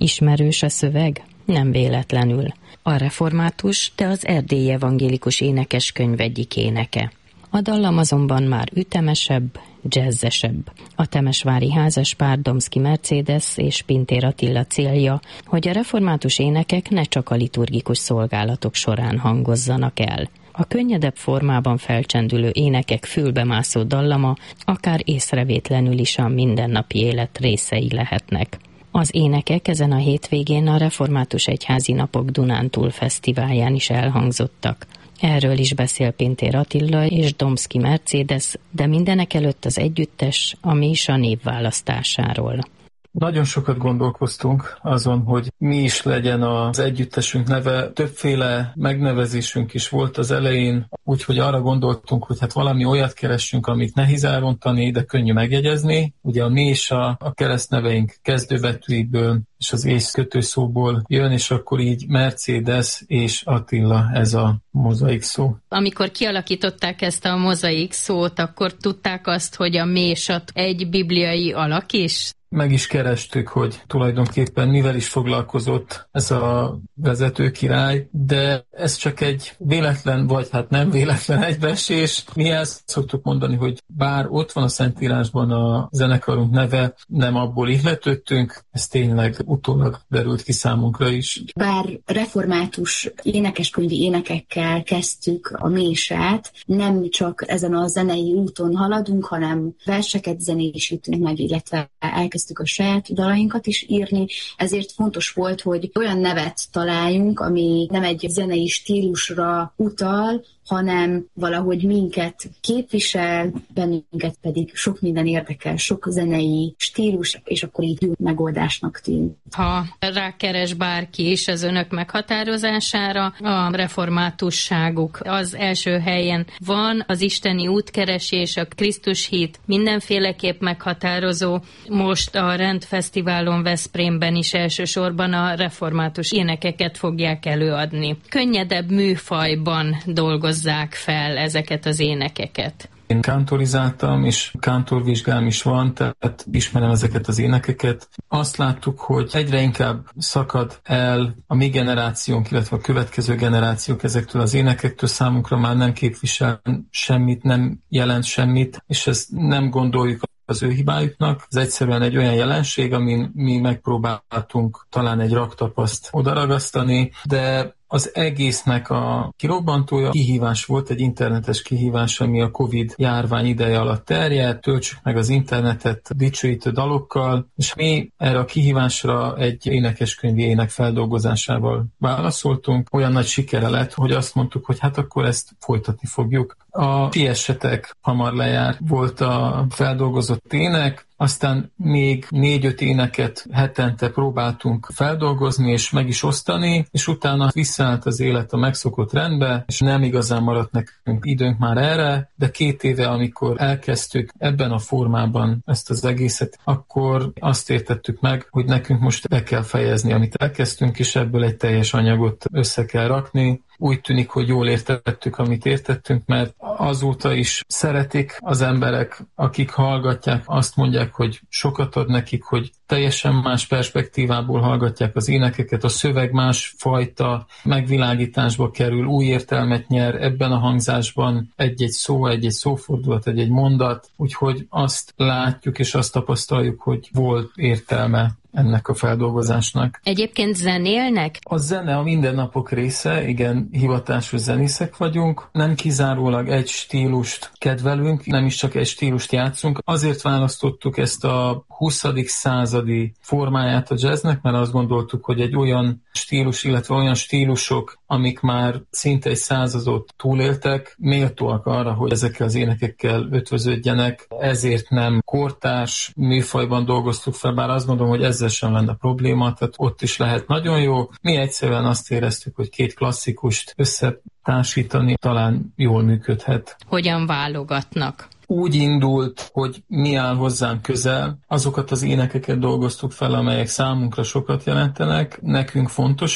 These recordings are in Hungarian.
Ismerős a szöveg? Nem véletlenül. A református, de az erdélyi evangélikus énekeskönyv egyik éneke. A dallam azonban már ütemesebb, jazzesebb. A temesvári házaspár Domszky Mercedes és Pintér Attila célja, hogy a református énekek ne csak a liturgikus szolgálatok során hangozzanak el. A könnyedebb formában felcsendülő énekek fülbemászó dallama akár észrevétlenül is a mindennapi élet részei lehetnek. Az énekek ezen a hétvégén a Református Egyházi Napok Dunántúl Fesztiválján is elhangzottak. Erről is beszél Pintér Attila és Domszky Mercedes, de mindenekelőtt az együttes a Mésa névválasztásáról. Nagyon sokat gondolkoztunk azon, hogy mi is legyen az együttesünk neve. Többféle megnevezésünk is volt az elején, úgyhogy arra gondoltunk, hogy hát valami olyat keressünk, amit nehéz elrontani, de könnyű megjegyezni. Ugye a Mésa a keresztneveink kezdőbetűiből és az ész kötőszóból jön, és akkor így Mercedes és Attila ez a mozaik szó. Amikor kialakították ezt a mozaik szót, akkor tudták azt, hogy a Mésat egy bibliai alak is? Meg is kerestük, hogy tulajdonképpen mivel is foglalkozott ez a vezető király, de ez csak egy véletlen, vagy hát nem véletlen egybeesés. Mi ezt szoktuk mondani, hogy bár ott van a Szentírásban a zenekarunk neve, nem abból ihletődtünk, ez tényleg utólag derült ki számunkra is. Bár református énekeskönyvi énekekkel kezdtük a Mésát, nem csak ezen a zenei úton haladunk, hanem verseket zenésítünk meg, illetve elkezdtük a saját dalainkat is írni, ezért fontos volt, hogy olyan nevet találjunk, ami nem egy zenei stílusra utal, hanem valahogy minket képvisel, bennünket pedig sok minden érdekel, sok zenei stílus, és akkor így jó megoldásnak tűnt. Ha rákeres bárki is az önök meghatározására, a reformátusságuk az első helyen van, az isteni útkeresés, a Krisztus hit mindenféleképp meghatározó. Most a Rendfesztiválon Veszprémben is elsősorban a református énekeket fogják előadni. Könnyedebb műfajban dolgozzák fel ezeket az énekeket. Én kántorizáltam, és kántorvizsgám is van, tehát ismerem ezeket az énekeket. Azt láttuk, hogy egyre inkább szakad el a mi generációnk, illetve a következő generációk ezektől az énekektől, számunkra már nem képvisel semmit, nem jelent semmit, és ezt nem gondoljuk az ő hibájuknak. Ez egyszerűen egy olyan jelenség, amin mi megpróbáltunk talán egy raktapaszt odaragasztani, de az egésznek a kirobbantója kihívás volt, egy internetes kihívás, ami a Covid járvány ideje alatt terjedt, töltsük meg az internetet dicsőítő dalokkal, és mi erre a kihívásra egy énekeskönyvi ének feldolgozásával válaszoltunk. Olyan nagy sikere lett, hogy azt mondtuk, hogy hát akkor ezt folytatni fogjuk. A Siessetek hamar lejár volt a feldolgozott ének, aztán még 4-5 éneket hetente próbáltunk feldolgozni és meg is osztani, és utána visszaállt az élet a megszokott rendbe, és nem igazán maradt nekünk időnk már erre, de 2 éve, amikor elkezdtük ebben a formában ezt az egészet, akkor azt értettük meg, hogy nekünk most be kell fejezni, amit elkezdtünk, és ebből egy teljes anyagot össze kell rakni. Úgy tűnik, hogy jól értettük, amit értettünk, mert azóta is szeretik az emberek, akik hallgatják, azt mondják, hogy sokat ad nekik, hogy teljesen más perspektívából hallgatják az énekeket, a szöveg más fajta megvilágításba kerül, új értelmet nyer ebben a hangzásban egy-egy szó, egy-egy szófordulat, egy-egy mondat, úgyhogy azt látjuk és azt tapasztaljuk, hogy volt értelme ennek a feldolgozásnak. Egyébként zenélnek? A zene a mindennapok része, igen, hivatásos zenészek vagyunk, nem kizárólag egy stílust kedvelünk, nem is csak egy stílust játszunk. Azért választottuk ezt a 20. századi formáját a jazznek, mert azt gondoltuk, hogy egy olyan stílus, illetve olyan stílusok, amik már szinte egy századot túléltek, méltóak arra, hogy ezekkel az énekekkel ötvöződjenek. Ezért nem kortárs műfajban dolgoztuk fel, bár azt gondolom, hogy ezzel sem lenne probléma, tehát ott is lehet nagyon jó. Mi egyszerűen azt éreztük, hogy 2 klasszikust összetársítani talán jól működhet. Hogyan válogatnak? Úgy indult, hogy mi áll hozzánk közel, azokat az énekeket dolgoztuk fel, amelyek számunkra sokat jelentenek, nekünk fontosak,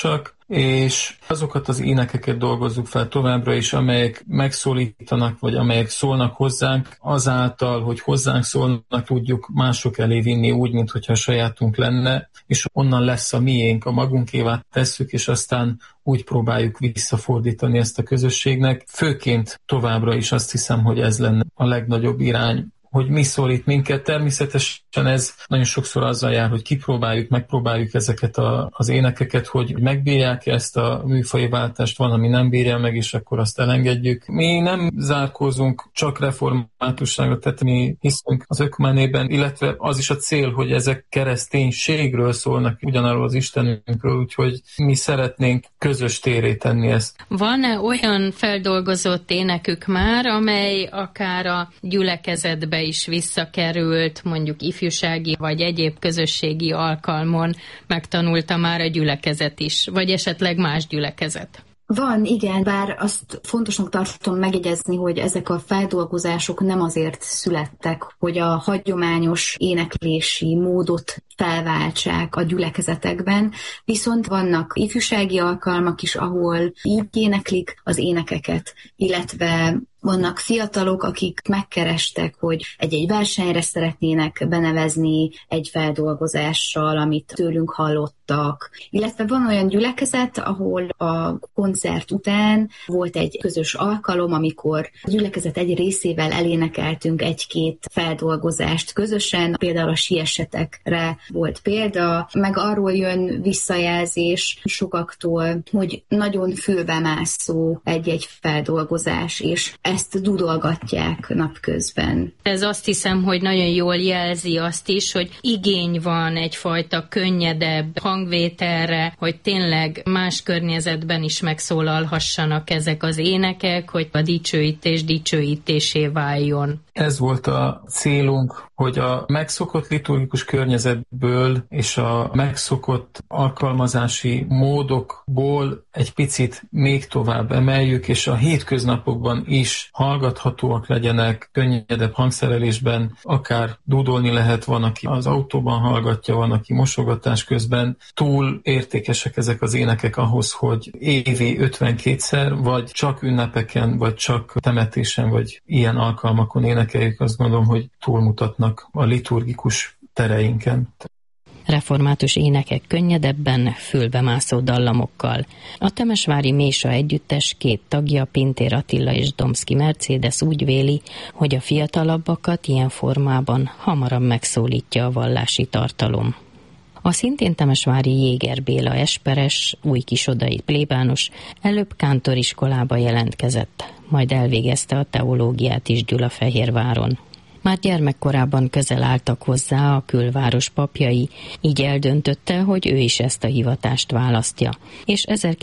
és azokat az énekeket dolgozzuk fel továbbra is, amelyek megszólítanak, vagy amelyek szólnak hozzánk, azáltal, hogy hozzánk szólnak, tudjuk mások elé vinni úgy, mintha a sajátunk lenne, és onnan lesz a miénk, a magunkévá tesszük, és aztán úgy próbáljuk visszafordítani ezt a közösségnek. Főként továbbra is azt hiszem, hogy ez lenne a legnagyobb irány, hogy mi szólít minket. Természetesen ez nagyon sokszor azzal jár, hogy megpróbáljuk ezeket az énekeket, hogy megbírják ezt a műfaji váltást, van, ami nem bírja meg, és akkor azt elengedjük. Mi nem zárkózunk csak reformátusságra, tehát mi hiszünk az ökumenében, illetve az is a cél, hogy ezek kereszténységről szólnak, ugyanarról az Istenünkről, úgyhogy mi szeretnénk közös térré tenni ezt. Van-e olyan feldolgozott énekük már, amely akár a gyülekezetbe is visszakerült, mondjuk ifjúsági vagy egyéb közösségi alkalmon megtanulta már a gyülekezet is, vagy esetleg más gyülekezet? Van, igen, bár azt fontosnak tartom megjegyezni, hogy ezek a feldolgozások nem azért születtek, hogy a hagyományos éneklési módot felváltsák a gyülekezetekben, viszont vannak ifjúsági alkalmak is, ahol így éneklik az énekeket, illetve vannak fiatalok, akik megkerestek, hogy egy-egy versenyre szeretnének benevezni egy feldolgozással, amit tőlünk hallottak. Illetve van olyan gyülekezet, ahol a koncert után volt egy közös alkalom, amikor a gyülekezet egy részével elénekeltünk egy-két feldolgozást közösen, például a Siessetekre volt példa, meg arról jön visszajelzés sokaktól, hogy nagyon fülbemászó egy-egy feldolgozás, és ezt dudolgatják napközben. Ez azt hiszem, hogy nagyon jól jelzi azt is, hogy igény van egyfajta könnyedebb hangvételre, hogy tényleg más környezetben is megszólalhassanak ezek az énekek, hogy a dicsőítés dicsőítésé váljon. Ez volt a célunk, hogy a megszokott liturgikus környezetből és a megszokott alkalmazási módokból egy picit még tovább emeljük, és a hétköznapokban is hallgathatóak legyenek, könnyedebb hangszerelésben, akár dúdolni lehet, van, aki az autóban hallgatja, van, aki mosogatás közben. Túl értékesek ezek az énekek ahhoz, hogy évi 52-szer, vagy csak ünnepeken, vagy csak temetésen, vagy ilyen alkalmakon énekeljük. Azt gondolom, hogy túlmutatnak a liturgikus tereinken. Református énekek könnyedebben, fülbemászó dallamokkal. A temesvári Mésa együttes 2 tagja, Pintér Attila és Domszky Mercedes úgy véli, hogy a fiatalabbakat ilyen formában hamarabb megszólítja a vallási tartalom. A szintén temesvári Jéger Béla esperes, újkisodai plébános előbb kántoriskolába jelentkezett, majd elvégezte a teológiát is Gyulafehérváron. Már gyermekkorában közel álltak hozzá a külváros papjai, így eldöntötte, hogy ő is ezt a hivatást választja, és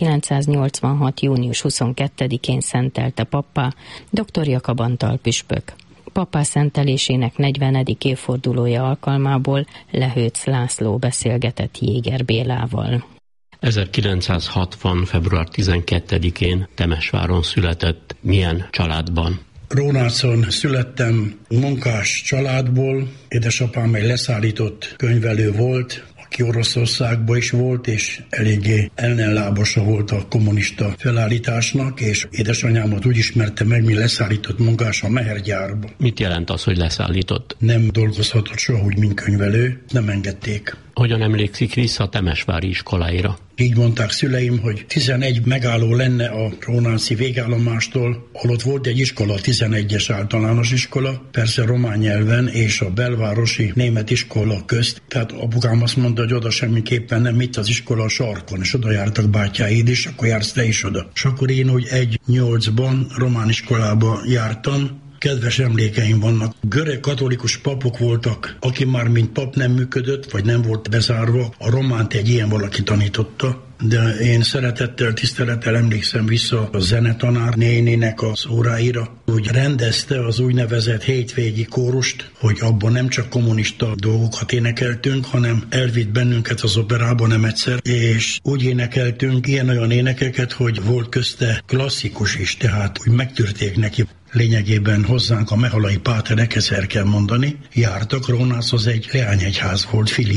1986. június 22-én szentelte pappá dr. Jakab Antal püspök. Pappá szentelésének 40. évfordulója alkalmából Lehőc László beszélgetett Jéger Bélával. 1960. február 12-én Temesváron született. Milyen családban? Rónácon születtem, munkás családból. Édesapám egy leszállított könyvelő volt, aki Oroszországban is volt, és eléggé ellenlábasa volt a kommunista felállításnak, és édesanyámat úgy ismerte meg, mint leszállított munkás a Mehergyárba. Mit jelent az, hogy leszállított? Nem dolgozhatott soha úgy, mint könyvelő, nem engedték. Hogyan emlékszik vissza a temesvári iskoláira? Így mondták szüleim, hogy 11 megálló lenne a rónánci végállomástól, holott volt egy iskola, 11-es általános iskola, persze román nyelven, és a belvárosi német iskola közt. Tehát apukám azt mondta, hogy oda semmiképpen nem, itt az iskola a sarkon, és oda jártak bátyáid is, akkor jársz te is oda. És akkor én úgy 1-8-ban román iskolába jártam. Kedves emlékeim vannak. Görög katolikus papok voltak, aki már mint pap nem működött, vagy nem volt bezárva, a románt egy ilyen valaki tanította. De én szeretettel, tisztelettel emlékszem vissza a zenetanár néninek az óráira, hogy rendezte az úgynevezett hétvégi kórust, hogy abban nem csak kommunista dolgokat énekeltünk, hanem elvitt bennünket az operába nem egyszer, és úgy énekeltünk ilyen-olyan énekeket, hogy volt közte klasszikus is, tehát úgy megtűrték neki. Lényegében hozzánk a mehalai páterek, ezt el kell mondani, jártak. Rónác az egy leányegyház volt, filia,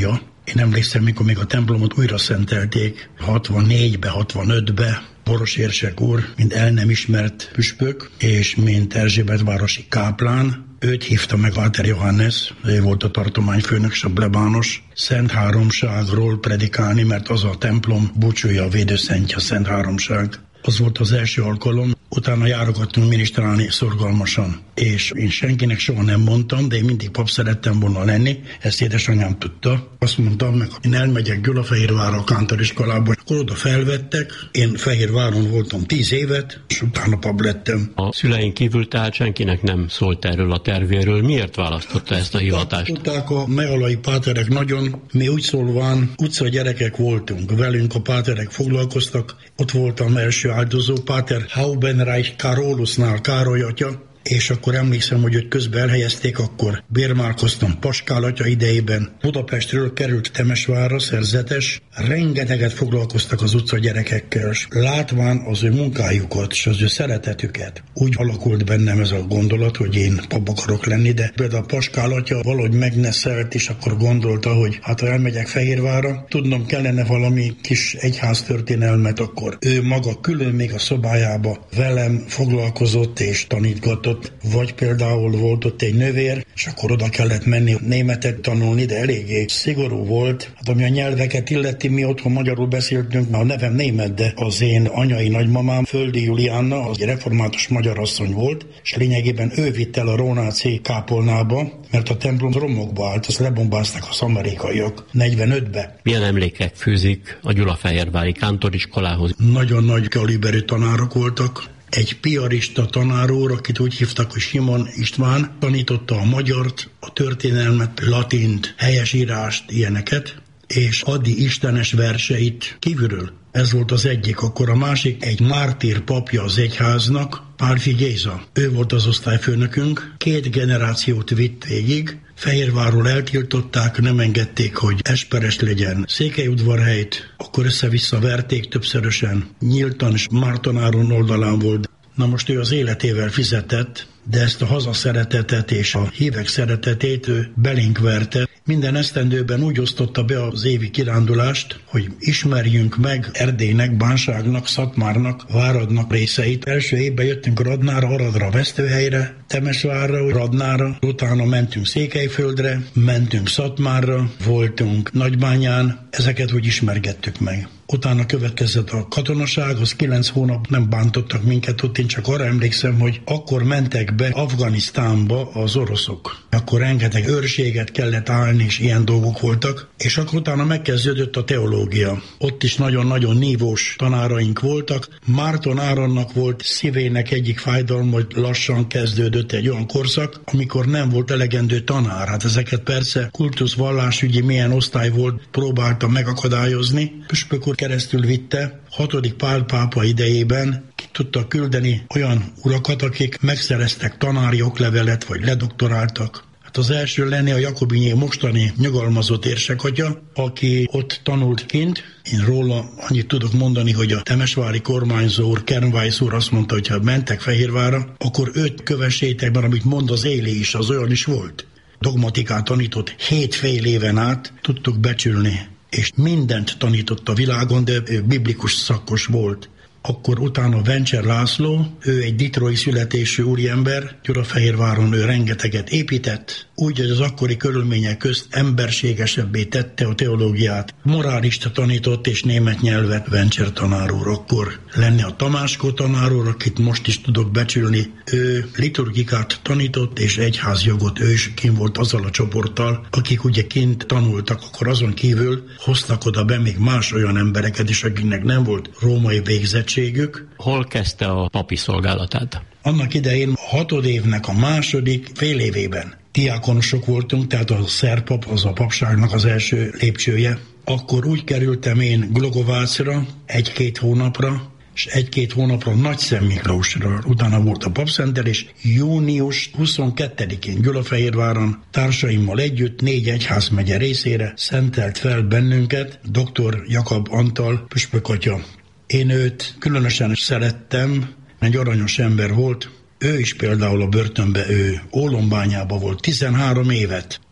Én emlékszem, mikor még a templomot újra szentelték, 64-be, 65-be, Boros érsek úr, mint el nem ismert püspök, és mint Erzsébetvárosi káplán, őt hívta meg Alter Johannes, ő volt a tartományfőnök, és a plebános, Szent Háromságról predikálni, mert az a templom búcsúja, a védőszentje, a Szent Háromság. Az volt az első alkalom, utána járogattunk minisztrálni szorgalmasan. És én senkinek soha nem mondtam, de én mindig pap szerettem volna lenni, ezt édesanyám tudta. Azt mondtam meg, én elmegyek Gyulafehérvárra a kántoriskolába, akkor oda felvettek, én Fehérváron voltam 10 évet, és utána pap lettem. A szüleink kívül tehát senkinek nem szólt erről a tervéről. Miért választotta ezt a hivatást? Tudták a mealai páterek nagyon, mi úgy szólván utca gyerekek voltunk, velünk a páterek foglalkoztak, ott voltam első áldozó, páter Haubenreich Karolusnál, Károly atya, és akkor emlékszem, hogy őt közben elhelyezték, akkor bérmálkoztam Paskál atya idejében. Budapestről került Temesvárra, szerzetes, rengeteget foglalkoztak az utca gyerekekkel, és látván az ő munkájukat, és az ő szeretetüket. Úgy alakult bennem ez a gondolat, hogy én pap akarok lenni, de például Paskál atya valahogy megneszelt, és akkor gondolta, hogy hát ha elmegyek Fehérvárra, tudnom kellene valami kis egyháztörténelmet, akkor ő maga külön még a szobájába velem foglalkozott és tanítgatott. Vagy például volt ott egy nővér, és akkor oda kellett menni németet tanulni, de eléggé szigorú volt. Hát ami a nyelveket illeti, mi otthon magyarul beszéltünk, mert a nevem német, de az én anyai nagymamám, Földi Julianna, az egy református magyar asszony volt, és lényegében ő vitt el a Rónáci kápolnába, mert a templom romokba állt, azt lebombázták az amerikaiak 45-be. Milyen emlékek fűzik a gyulafehérvári kántoriskolához? Nagyon nagy kaliberű tanárok voltak. Egy piarista tanár úr, akit úgy hívtak, hogy Simon István, tanította a magyart, a történelmet, latint, helyesírást, ilyeneket, és Adi istenes verseit kívülről. Ez volt az egyik. Akkor a másik egy mártír papja az egyháznak, Pálfi Géza. Ő volt az osztályfőnökünk, 2 generációt vitt végig, Fehérvárról eltiltották, nem engedték, hogy Esperes legyen Székelyudvarhelyt, akkor össze-vissza verték többszörösen, nyíltan és Mártonáron oldalán volt. Na most ő az életével fizetett, de ezt a hazaszeretetet és a hívek szeretetét ő belénk verte. Minden esztendőben úgy osztotta be az évi kirándulást, hogy ismerjünk meg Erdélynek, Bánságnak, Szatmárnak, Váradnak részeit. Első évben jöttünk Radnára, Aradra, Vesztőhelyre, Temesvárra, Radnára, utána mentünk Székelyföldre, mentünk Szatmárra, voltunk Nagybányán, ezeket úgy ismergettük meg. Utána következett a katonaság, az 9 hónap nem bántottak minket ott, én csak arra emlékszem, hogy akkor mentek be Afganisztánba az oroszok. Akkor rengeteg őrséget kellett állni, és ilyen dolgok voltak, és akkor utána megkezdődött a teológia. Ott is nagyon-nagyon nívós tanáraink voltak. Márton Áronnak volt szívének egyik fájdalma, hogy lassan kezdődött egy olyan korszak, amikor nem volt elegendő tanár. Hát ezeket persze kultusz-vallásügyi milyen osztály volt, próbálta megakadályozni. Püspök úr keresztül vitte, 6. Pál pápa idejében ki tudta küldeni olyan urakat, akik megszereztek tanári oklevelet, vagy ledoktoráltak. Hát az első lenni a Jakobinyi mostani nyugalmazott érsekatya, aki ott tanult kint. Én róla annyit tudok mondani, hogy a temesvári kormányzó úr, Kernweiss úr azt mondta, hogy ha mentek Fehérvárra, akkor őt kövessétek, mert amit mond az Éli is, az olyan is volt. Dogmatikát tanított 7 fél éven át, tudtuk becsülni. És mindent tanított a világon, de ő biblikus szakos volt. Akkor utána Vencser László, ő egy ditrói születésű úriember, Gyulafehérváron ő rengeteget épített, úgy, hogy az akkori körülmények közt emberségesebbé tette a teológiát. Morálista tanított és német nyelvet Vencser tanár úr. Akkor lenne a Tamáskó tanár úr, akit most is tudok becsülni. Ő liturgikát tanított és egyházjogot, ő is kint volt azzal a csoporttal, akik ugye kint tanultak, akkor azon kívül hoztak oda be még más olyan embereket is, akiknek nem volt római végzettségük. Hol kezdte a papi szolgálatát? Annak idején 6. évnek a második fél évében diákonosok voltunk, tehát a szerpap, az a papságnak az első lépcsője. Akkor úgy kerültem én Glogovácra 1-2 hónapra, és 1-2 hónapra Nagyszent Miklósra. Utána volt a papszentelés. Június 22-én Gyulafehérváron társaimmal együtt 4 egyházmegye részére szentelt fel bennünket dr. Jakab Antal püspökatya. Én őt különösen szerettem, egy aranyos ember volt. Ő is például a börtönbe, ő Ólombányában volt 13 évet.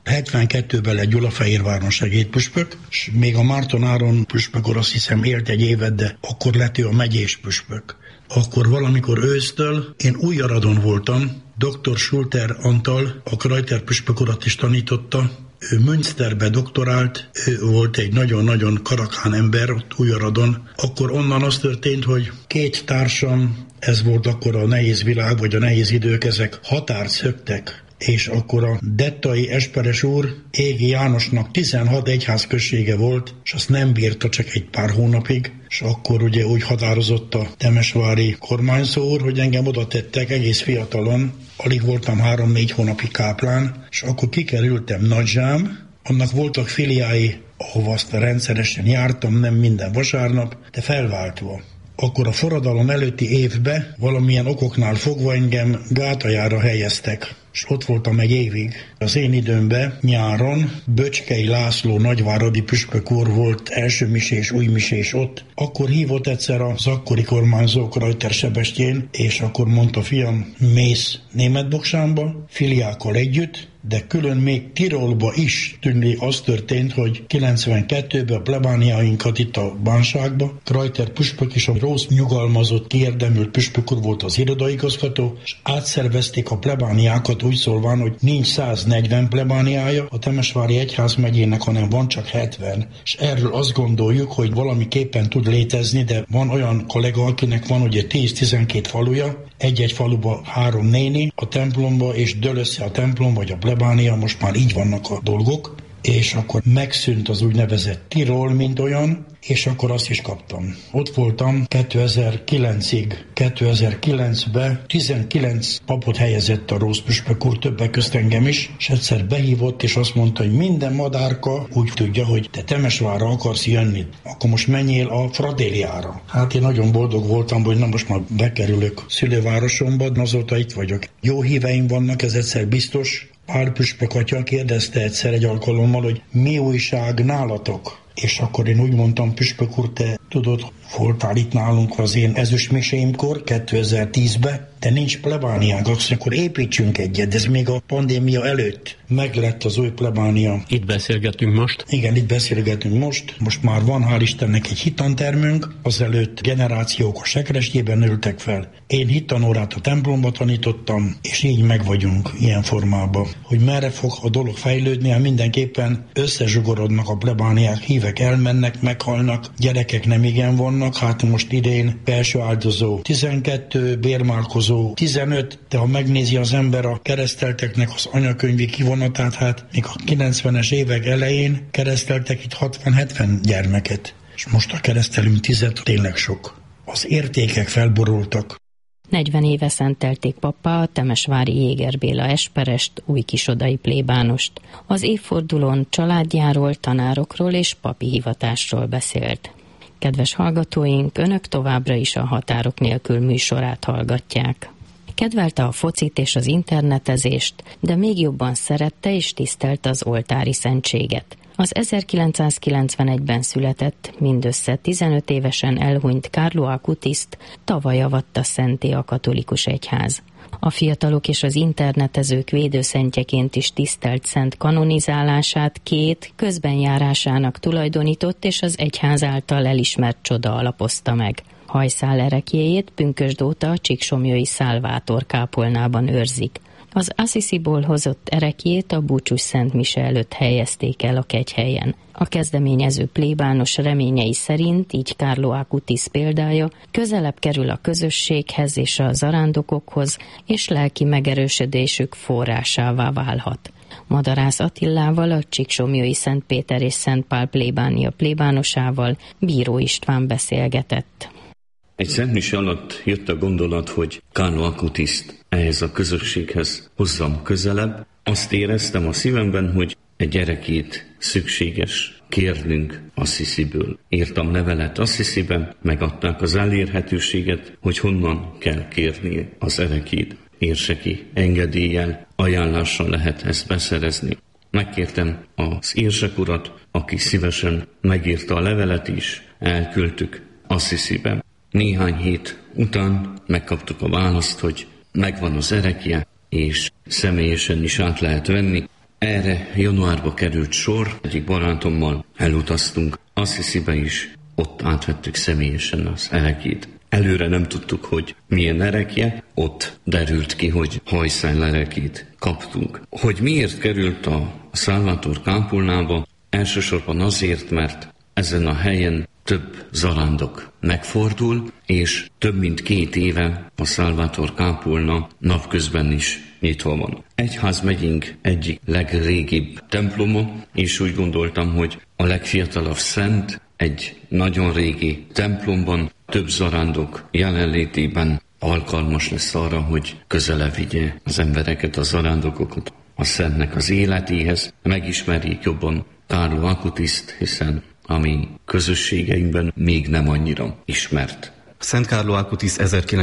72-ben lett Gyulafehérváron segédpüspök, és még a Márton Áron püspökor azt hiszem élt egy évet, de akkor lett ő a megyés püspök. Akkor valamikor ősztől én Újjaradon voltam, dr. Schulter Antal, a Krajter püspök urat is tanította, ő Münsterbe doktorált, ő volt egy nagyon-nagyon karakán ember ott Újjaradon. Akkor onnan az történt, hogy két társam, ez volt akkor a nehéz világ, vagy a nehéz idők, ezek határt szöktek, és akkor a dettai Esperes úr Égi Jánosnak 16 egyházközsége volt, és azt nem bírta csak egy pár hónapig, és akkor ugye úgy határozott a temesvári kormányzó úr, hogy engem oda tettek egész fiatalon, alig voltam 3-4 hónapig káplán, és akkor kikerültem Nagyzsám, annak voltak filiái, ahova azt rendszeresen jártam, nem minden vasárnap, de felváltva. Akkor a forradalom előtti évben valamilyen okoknál fogva engem Gátajára helyeztek, és ott voltam egy évig. Az én időmben nyáron Böcskei László nagyváradi püspök úr volt első misés, új misés ott. Akkor hívott egyszer az akkori kormányzó Krajter Sebestyén, és akkor mondta: fiam, mész Németbogsánba, filiákkal együtt, de külön még Tirolba is tűnni az történt, hogy 92-ben a plebániáinkat itt a bánságba, Krajter püspök és a rossz nyugalmazott, kiérdemült püspök úr volt az irodaigazgató, és átszervezték a plebániákat úgy szólván, hogy nincs 140 plebániája a Temesvári egyházmegyének, hanem van csak 70. És erről azt gondoljuk, hogy valamiképpen tud létezni, de van olyan kollega, akinek van ugye 10-12 faluja, egy-egy faluba 3 néni, a templomba, és dől össze a templom, vagy a plebánia, most már így vannak a dolgok, és akkor megszűnt az úgynevezett Tirol, mint olyan, és akkor azt is kaptam. Ott voltam 2009-ig. 2009-ben 19 papot helyezett a rózpüspök úr, többek közt engem is, és egyszer behívott, és azt mondta, hogy minden madárka úgy tudja, hogy te Temesvárra akarsz jönni, akkor most menjél a Fradéliára. Hát én nagyon boldog voltam, hogy na most már bekerülök szülővárosomba, azóta itt vagyok. Jó híveim vannak, ez egyszer biztos. Pál püspök atya kérdezte egyszer egy alkalommal, hogy mi újság nálatok? És akkor én úgy mondtam: püspök úr, te tudod, voltál itt nálunk az én ezüstmiséimkor 2010-ben, de nincs plebániánk, akkor építsünk egyet, de ez még a pandémia előtt meglett az új plebánia. Itt beszélgetünk most? Igen, itt beszélgetünk most. Most már van, hál' Istennek, egy hittantermünk, azelőtt generációk a Sekresgyében nőttek fel. Én hittanórát a templomba tanítottam, és így meg vagyunk ilyen formában. Hogy merre fog a dolog fejlődni, hát mindenképpen összezsugorodnak a plebániák, hívek elmennek, meghalnak, gyerekek nem igen vannak, hát most idén belső áldozó 12, bérmálkozó 15, de ha megnézi az ember a keresztelteknek az anyakönyvi kivonatát, hát még a 90-es évek elején kereszteltek itt 60-70 gyermeket, és most a keresztelünk 10, tényleg sok. Az értékek felborultak. 40 éve szentelték pappá a temesvári Jéger Béla esperest, új kisodai plébánost. Az évfordulón családjáról, tanárokról és papi hivatásról beszélt. Kedves hallgatóink, önök továbbra is a Határok nélkül műsorát hallgatják. Kedvelte a focit és az internetezést, de még jobban szerette és tisztelte az oltári szentséget. Az 1991-ben született, mindössze 15 évesen elhunyt Carlo Acutiszt tavaly avatta szenté a katolikus egyház. A fiatalok és az internetezők védőszentjeként is tisztelt szent kanonizálását 2 közbenjárásának tulajdonított és az egyház által elismert csoda alapozta meg. Hajszál ereklyéjét pünkösd óta a Csíksomlyói Szálvátor kápolnában őrzik. Az Assisiból hozott ereklyét a búcsús szentmise előtt helyezték el a kegyhelyen. A kezdeményező plébános reményei szerint, így Carlo Acutis példája, közelebb kerül a közösséghez és a zarándokokhoz, és lelki megerősödésük forrásává válhat. Madarász Attilával, a Csíksomlyói Szent Péter és Szent Pál plébánia plébánosával Bíró István beszélgetett. Egy szentmise alatt jött a gondolat, hogy Carlo Acutiszt ehhez a közösséghez hozzam közelebb. Azt éreztem a szívemben, hogy egy gyerekét szükséges kérnünk Assisiből. Írtam levelet Assisiben, megadták az elérhetőséget, hogy honnan kell kérni az erekét. Érseki engedéllyel, ajánlással lehet ezt beszerezni. Megkértem az érsek urat, aki szívesen megírta a levelet is, elküldtük Assisiben. Néhány hét után megkaptuk a választ, hogy megvan az erekje, és személyesen is át lehet venni. erre januárba került sor, egyik barátommal elutaztunk Assisibe is, ott átvettük személyesen az erekét. Előre nem tudtuk, hogy milyen erekje, ott derült ki, hogy hajszál erekét kaptunk. Hogy miért került a Salvator kápolnába? Elsősorban azért, mert ezen a helyen több zarándok megfordul, és több mint 2 éve a Salvator kápolna napközben is nyitva van. Egyházmegyénk egyik legrégibb temploma, és úgy gondoltam, hogy a legfiatalabb szent egy nagyon régi templomban, több zarándok jelenlétében alkalmas lesz arra, hogy közelebb vigye az embereket, a zarándokokat a szentnek az életéhez, megismerjék jobban Carlo Acutiszt, hiszen a mi közösségeinkben még nem annyira ismert. Szent Carlo Acutis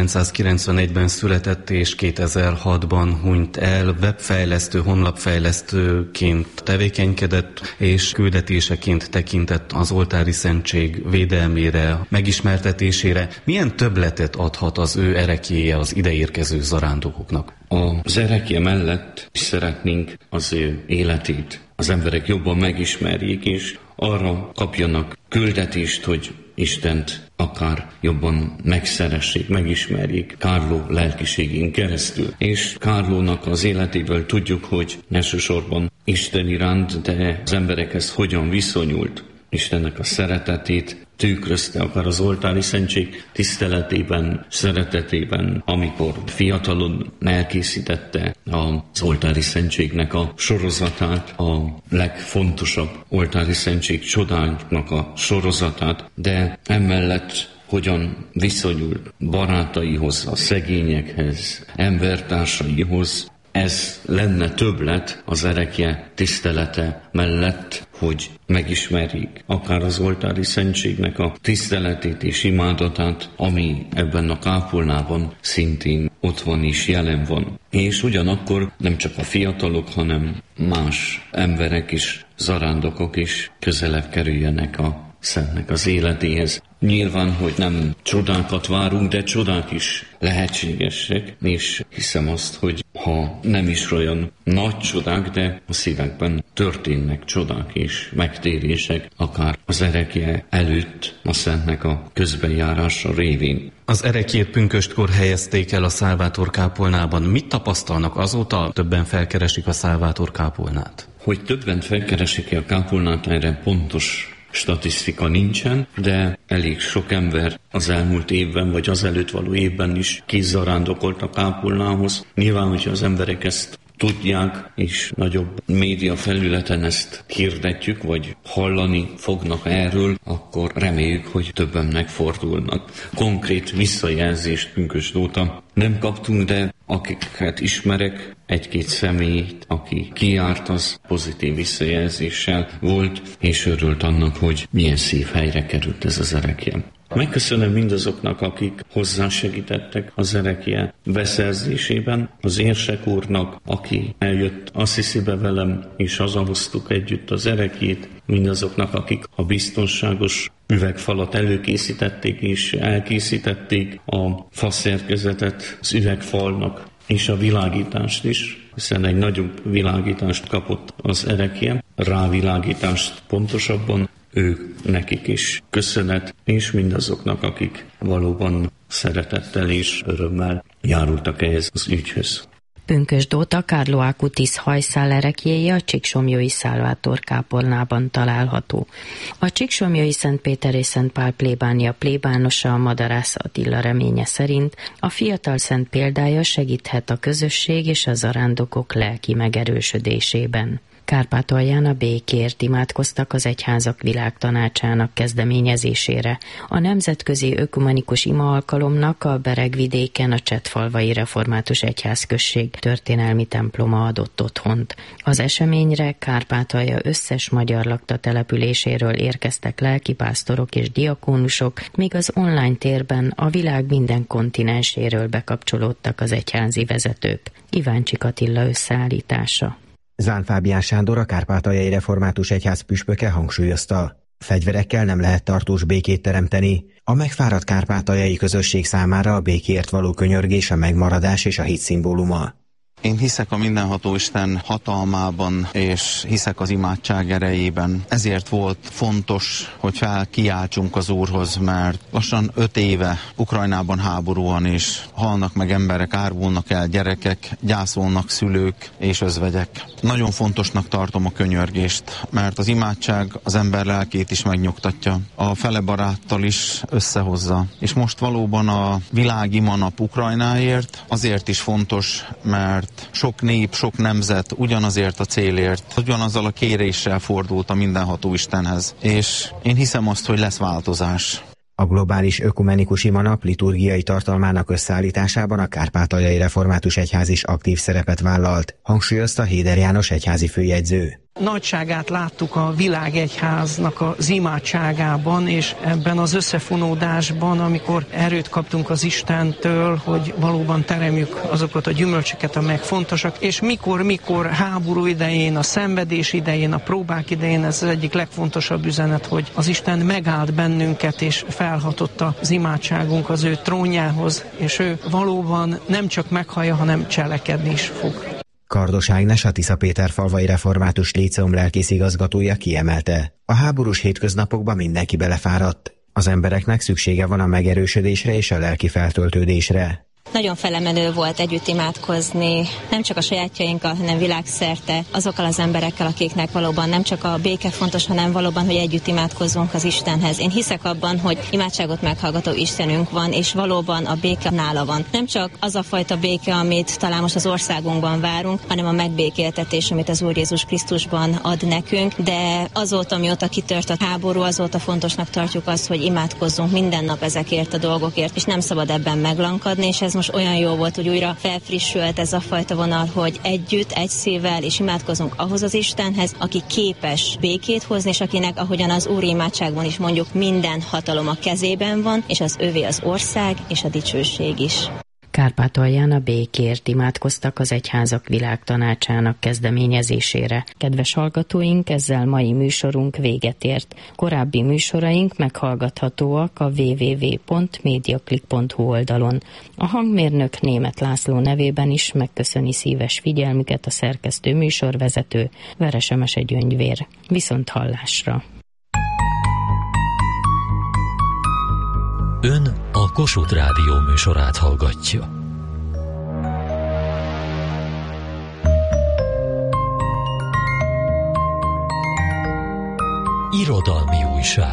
1991-ben született és 2006-ban hunyt el, webfejlesztő, honlapfejlesztőként tevékenykedett, és küldetéseként tekintett az oltári szentség védelmére, megismertetésére. Milyen többletet adhat az ő ereklyéje az ideérkező zarándokoknak? Az erekje mellett szeretnénk az ő életét az emberek jobban megismerjék, és arra kapjanak küldetést, hogy Istent akár jobban megszeressék, megismerjék Carlo lelkiségén keresztül. És Carlónak az életéből tudjuk, hogy elsősorban Isten iránt, de az emberekhez hogyan viszonyult. Istennek a szeretetét tükrözte akár az oltári szentség tiszteletében, szeretetében, amikor fiatalon elkészítette az oltári szentségnek a sorozatát, a legfontosabb oltári szentség csodáknak a sorozatát, de emellett hogyan viszonyul barátaihoz, a szegényekhez, embertársaihoz. Ez lenne többlet az erekje tisztelete mellett, hogy megismerjék akár az oltári szentségnek a tiszteletét és imádatát, ami ebben a kápolnában szintén ott van és jelen van. És ugyanakkor nem csak a fiatalok, hanem más emberek is, zarándokok is közelebb kerüljenek a Szentnek az életéhez. Nyilván, hogy nem csodákat várunk, de csodák is lehetségesek, és hiszem azt, hogy ha nem is olyan nagy csodák, de a szívekben történnek csodák és megtérések, akár az erekje előtt a Szentnek a közbenjárása révén. Az erekjét pünköstkor helyezték el a Salvator kápolnában. Mit tapasztalnak azóta? Többen felkeresik a Salvator kápolnát. Hogy többen felkeresik a kápolnát, erre pontos statisztika nincsen, de elég sok ember az elmúlt évben, vagy az előtt való évben is kizarándokolt a kápolnához. Nyilván, hogyha az emberek ezt tudják, és nagyobb média felületen ezt hirdetjük, vagy hallani fognak erről, akkor reméljük, hogy többen megfordulnak. Konkrét visszajelzést pünkösd óta nem kaptunk, de akiket ismerek, 1-2 személyt, aki kijárt, az pozitív visszajelzéssel volt, és örült annak, hogy milyen szép helyre került ez az erekje. Megköszönöm mindazoknak, akik hozzásegítettek az erekje beszerzésében, az érsek úrnak, aki eljött Assisibe velem, és hazahoztuk együtt az erekjét, mindazoknak, akik a biztonságos üvegfalat előkészítették és elkészítették, a faszerkezetet az üvegfalnak és a világítást is, hiszen egy nagyobb világítást kapott az erekje, rávilágítást pontosabban, nekik is köszönet, és mindazoknak, akik valóban szeretettel és örömmel járultak ehhez az ügyhöz. Pünkösd óta Carlo Acutis hajszál ereklyéje a Csíksomlyói Salvator kápolnában található. A Csíksomlyói Szent Péter és Szent Pál plébánia plébánosa, Madarász Attila reménye szerint a fiatal szent példája segíthet a közösség és a zarándokok lelki megerősödésében. Kárpátalján a békért imádkoztak az Egyházak Világtanácsának kezdeményezésére. A nemzetközi ökumenikus ima alkalomnak a Beregvidéken a Csettfalvai Református Egyházközség történelmi temploma adott otthont. Az eseményre Kárpátalja összes magyar lakta településéről érkeztek lelkipásztorok és diakónusok, míg az online térben a világ minden kontinenséről bekapcsolódtak az egyházi vezetők. Iváncsik Attila összeállítása. Zán Fábián Sándor, a Kárpátaljai Református Egyház püspöke hangsúlyozta, fegyverekkel nem lehet tartós békét teremteni. A megfáradt kárpátaljai közösség számára a békéért való könyörgés a megmaradás és a hit szimbóluma. Én hiszek a mindenható Isten hatalmában, és hiszek az imádság erejében. Ezért volt fontos, hogy kiáltsunk az Úrhoz, mert lassan 5 éve Ukrajnában háború van, és halnak meg emberek, árvulnak el gyerekek, gyászolnak szülők és özvegyek. Nagyon fontosnak tartom a könyörgést, mert az imádság az ember lelkét is megnyugtatja. A fele baráttal is összehozza. És most valóban a világ imanap Ukrajnáért azért is fontos, mert sok nép, sok nemzet ugyanazért a célért, ugyanazzal a kéréssel fordult a mindenható Istenhez. És én hiszem azt, hogy lesz változás. A globális ökumenikus imanap liturgiai tartalmának összeállításában a Kárpátaljai Református Egyház is aktív szerepet vállalt, hangsúlyozta Héder János egyházi főjegyző. Nagyságát láttuk a világegyháznak az imádságában, és ebben az összefonódásban, amikor erőt kaptunk az Istentől, hogy valóban teremjük azokat a gyümölcsöket, amelyek fontosak, és mikor háború idején, a szenvedés idején, a próbák idején, ez az egyik legfontosabb üzenet, hogy az Isten megállt bennünket, és felhatott az imádságunk az ő trónjához, és ő valóban nem csak meghallja, hanem cselekedni is fog. Kardos Ágnes, a Tiszapéterfalvai Református Líceum lelkész igazgatója kiemelte: a háborús hétköznapokban mindenki belefáradt. Az embereknek szüksége van a megerősödésre és a lelki feltöltődésre. Nagyon felemelő volt együtt imádkozni, nem csak a sajátjainkkal, hanem világszerte azokkal az emberekkel, akiknek valóban nem csak a béke fontos, hanem valóban, hogy együtt imádkozzunk az Istenhez. Én hiszek abban, hogy imádságot meghallgató Istenünk van, és valóban a béke nála van. Nem csak az a fajta béke, amit talán most az országunkban várunk, hanem a megbékéltetés, amit az Úr Jézus Krisztusban ad nekünk, de azóta, mióta kitört a háború, azóta fontosnak tartjuk azt, hogy imádkozzunk minden nap ezekért a dolgokért, és nem szabad ebben meglankadni, és ez most olyan jó volt, hogy újra felfrissült ez a fajta vonal, hogy együtt, egy szívvel és imádkozunk ahhoz az Istenhez, aki képes békét hozni, és akinek, ahogyan az úri imádságban is mondjuk, minden hatalom a kezében van, és az övé az ország és a dicsőség is. Kárpátalján a békért imádkoztak az Egyházak Világtanácsának kezdeményezésére. Kedves hallgatóink, ezzel mai műsorunk véget ért. Korábbi műsoraink meghallgathatóak a www.mediaclick.hu oldalon. A hangmérnök Németh László nevében is megköszöni szíves figyelmüket a szerkesztő műsorvezető Verese Mese Gyöngyvér. Viszont hallásra! Ön a Kossuth Rádió műsorát hallgatja. Irodalmi újság.